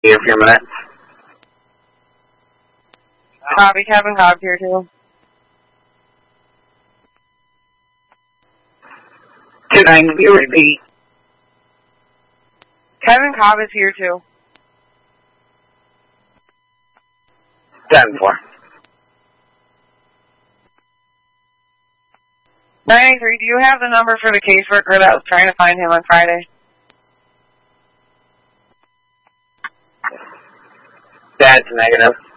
a few minutes. Copy, Kevin Cobb here too. 290, repeat. Kevin Cobb is here too. 10-4. 983, do you have the number for the caseworker that was trying to find him on Friday? That's negative.